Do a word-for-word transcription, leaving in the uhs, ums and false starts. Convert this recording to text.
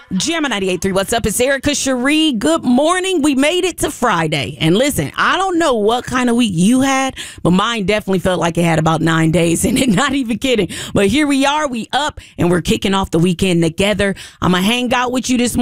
Jamma ninety-eight point three, what's up? It's Erica Cherie. Good morning. We made it to Friday. And listen, I don't know what kind of week you had, but mine definitely felt like it had about nine days in it. Not even kidding. But here we are. We up and we're kicking off the weekend together. I'm going to hang out with you this morning.